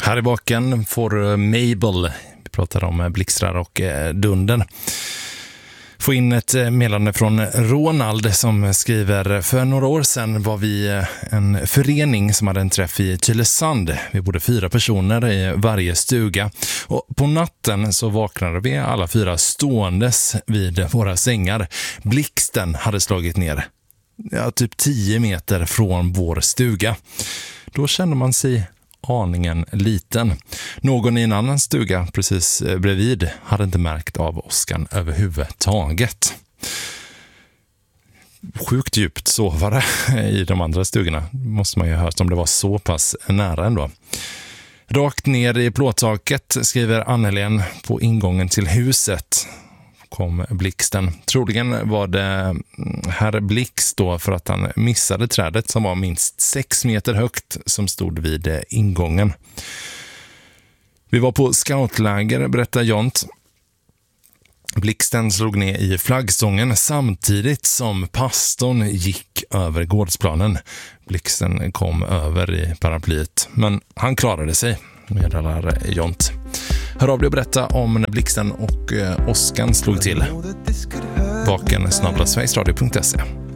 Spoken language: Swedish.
Här i baken får Mabel, vi pratar om blixtrar och dunden. Få in ett meddelande från Ronald som skriver: för några år sedan var vi en förening som hade en träff i Tylösand. Vi bodde 4 personer i varje stuga och på natten så vaknade vi alla 4 ståendes vid våra sängar. Blixten hade slagit ner typ 10 meter från vår stuga. Då kände man sig aningen liten. Någon i en annan stuga precis bredvid hade inte märkt av åskan överhuvudtaget. Sjukt djupt sovare i de andra stugorna. Måste man ju ha hört om det var så pass nära ändå. Rakt ner i plåttaket, skriver Annelien, på ingången till huset kom blixten. Troligen var det herr Blix då för att han missade trädet som var minst 6 meter högt som stod vid ingången. Vi var på scoutläger, berättar Jont. Blixten slog ner i flaggstången samtidigt som pastorn gick över gårdsplanen. Blixten kom över i paraplyet, men han klarade sig, meddelar Jont. Hör av dig och berätta om när blixten och åskan slog till. Vaken@sverigesradio.se